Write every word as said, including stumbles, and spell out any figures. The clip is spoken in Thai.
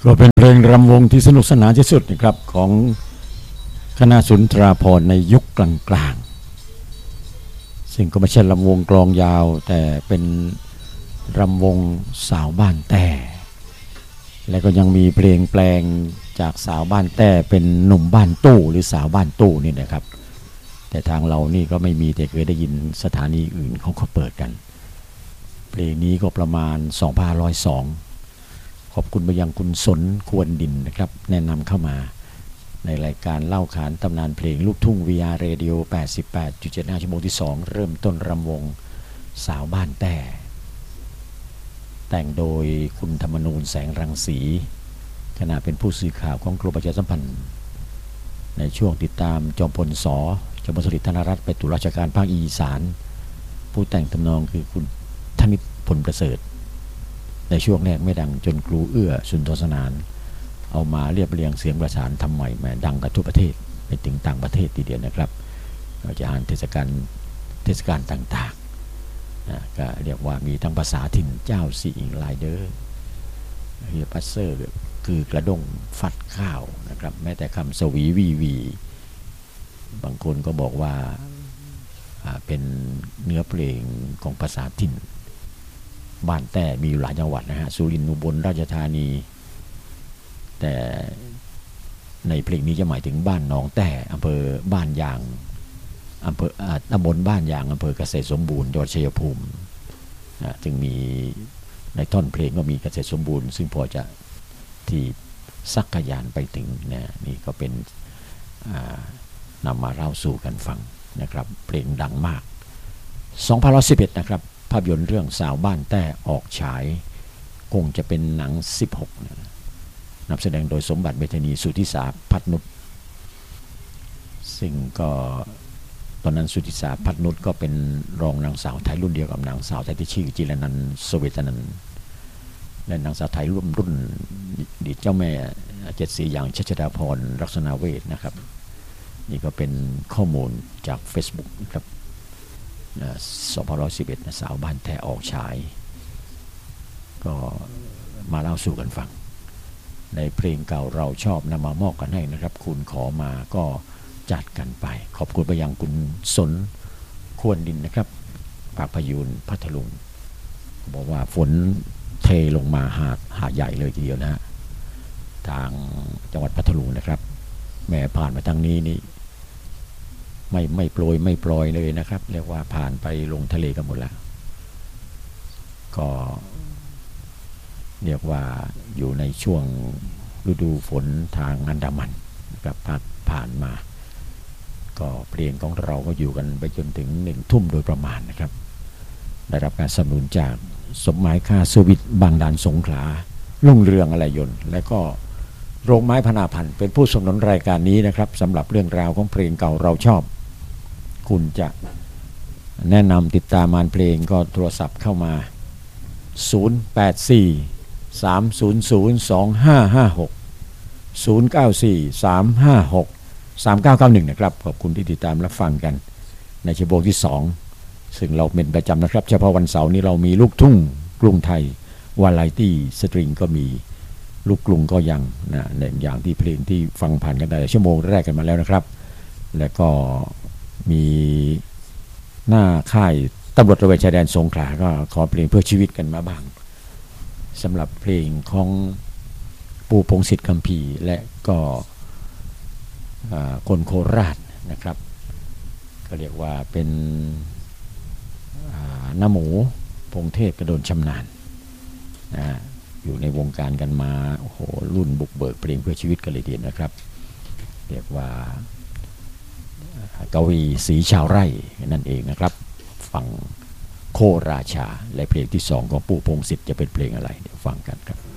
ก็เป็นเพลงรำวงที่สนุกสนานที่สุดนะครับของคณะสุนทราภรณ์ในยุคกลางๆซึ่งก็ไม่ใช่รำวงกลองยาวแต่เป็นรำวงสาวบ้านแต่และก็ยังมีเพลงแปลงจากสาวบ้านแต่เป็นหนุ่มบ้านตู้หรือสาวบ้านตู้นี่นะครับแต่ทางเรานี่ก็ไม่มีแต่เคยได้ยินสถานีอื่นเขาก็เปิดกันเพลงนี้ก็ประมาณสองพันห้าร้อยสองขอบคุณไปยังคุณสนควรดินนะครับแนะนำเข้ามาในรายการเล่าขานตำนานเพลงลูกทุ่ง วี อาร์ Radio แปดสิบแปดจุดเจ็ดห้า ชั่วโมงที่สองเริ่มต้นรำวงสาวบ้านแต่แต่งโดยคุณธรรมนูญแสงรังสีขณะเป็นผู้สื่อข่าวของกรมประชาสัมพันธ์ในช่วงติดตามจอมพลสจอมพลสฤษดิ์ธนรัตน์ไปตุลาราชการภาคอีสานผู้แต่งทำนองคือคุณธนิตผลประเสริฐในช่วงแรกไม่ดังจนครูเอื้อสุนทรสนานเอามาเรียบเรียงเสียงประสานทำใหม่แม่ดังกันทั่วประเทศไปถึงต่างประเทศทีเดียวนะครับเราจะอ่านเทศกาลเทศกาลต่างๆนะก็เรียกว่ามีทั้งภาษาถิ่นเจ้าสีอิงลายเดอร์เฮียพัสเซอร์คือกระด้งฟัดข้าวนะครับแม้แต่คำสวีวีวีบางคนก็บอกว่าเป็นเนื้อเพลงของภาษาถิ่นบ้านแต่มีอยู่หลายจังหวัดนะฮะสุรินทร์อุบลราชธานีแต่ในเพลงนี้จะหมายถึงบ้านหนองแต่อำเภอบ้านยางอำเภอตำบลบ้านยางอำเภอเกษตรสมบูรณ์จังหวัดชัยภูมินะจึงมีในท่อนเพลงก็มีเกษตรสมบูรณ์ซึ่งพอจะที่สักขยานไปถึงนะนี่ก็เป็นนำมาเล่าสู่กันฟังนะครับเพลงดังมากสองพันสิบเอ็ดนะครับภาพยนตร์เรื่องสาวบ้านแต่ออกฉายคงจะเป็นหนังสิบหกนะนำแสดงโดยสมบัติเมธานีสุทธิสาพัฒนุชซึ่งก็ตอนนั้นสุทธิสาพัฒนุชก็เป็นรองนางสาวไทยรุ่นเดียวกับนางสาวไทยที่ชื่อจิรนันท์เสวตนันท์และนางสาวไทยรุ่นรุ่นดีเจ้าแม่เจ็ดสีอย่างชัชดาพรลักษณะเวทนะครับนี่ก็เป็นข้อมูลจาก Facebook ครับสองพันสิบเอ็ดสาวบ้านแต่ออกฉายก็มาเล่าสู่กันฟังในเพลงเก่าเราชอบนำมามอบกันให้นะครับคุณขอมาก็จัดกันไปขอบคุณไปยังคุณสนควรดินนะครับภาคพยูนพัทลุงบอกว่าฝนเทลงมาหาดหาดใหญ่เลยทีเดียวนะฮะทางจังหวัดพัทลุงนะครับแม้ผ่านมาทางนี้นี่ไม่ไม่โปรยไม่ปล่อยเลยนะครับเรียกว่าผ่านไปลงทะเลกันหมดแล้วก็เรียกว่าอยู่ในช่วงฤดูฝนทางอันดามันนะครับผ่านมาก็เพลงของเราก็อยู่กันไปจนถึงหนึ่งทุ่มโดยประมาณนะครับได้รับการสนับสนุนจากสมหมายค่าสวิตบางด่านสงขลารุ่งเรืองอะไรยนต์และก็โรงไม้พนาพันธ์เป็นผู้สนับสนุนรายการนี้นะครับสำหรับเรื่องราวของเพลงเก่าเราชอบคุณจะแนะนำติดตามงานเพลงก็โทรศัพท์เข้ามาศูนย์ แปด สี่ สาม ศูนย์ ศูนย์ สอง ห้า ห้า หก ศูนย์ เก้า สี่ สาม ห้า หก สาม เก้า เก้า หนึ่งนะครับขอบคุณที่ติดตามรับฟังกันในชั่วโมงที่สองซึ่งเราเป็นประจำนะครับเฉพาะวันเสาร์นี้เรามีลูกทุ่งกรุงไทยวาไรตี้สตริงก็มีลูกกรุงก็ยังนะอย่างที่เพลงที่ฟังผ่านกันได้ชั่วโมงแรกกันมาแล้วนะครับและก็มีหน้าค่ายตำรวจตระเวนชายแดนสงขลาก็ขอเพลงเพื่อชีวิตกันมาบ้างสำหรับเพลงของปู่พงษ์สิทธิ์คัมภีร์และก็คนโคราชนะครับก็เรียกว่าเป็นน้าหมูพงเทพกระโดนชำนาญนะอยู่ในวงการกันมาโอ้โหรุ่นบุกเบิกเพลงเพื่อชีวิตกันเลยทีเดียวนะครับเรียกว่ากวีศรีชาวไร่นั่นเองนะครับฟังโคราชาและเพลงที่สองของปู่พงษ์สิทธิ์จะเป็นเพลงอะไรเดี๋ยวฟังกันครับ